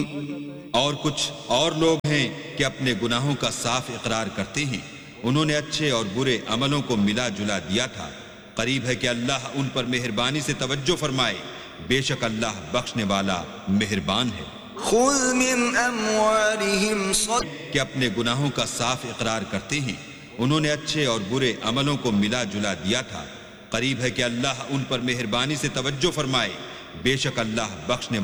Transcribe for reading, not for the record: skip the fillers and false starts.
और कुछ और लोग हैं कि अपने गुनाहों का साफ इकरार करते हैं, उन्होंने अच्छे और बुरे अमलों को मिला जुला दिया था। करीब है कि अल्लाह उन पर मेहरबानी से तवज्जो फरमाए, बेशक अल्लाह बख्शने वाला मेहरबान है। खुज़ मिन अम्वालिहिम कि अपने गुनाहों का साफ इकरार करते हैं, उन्होंने अच्छे और बुरे अमलों को मिला जुला दिया था। करीब है कि अल्लाह उन पर मेहरबानी से तवज्जो फरमाए, बेशक अल्लाह बख्शने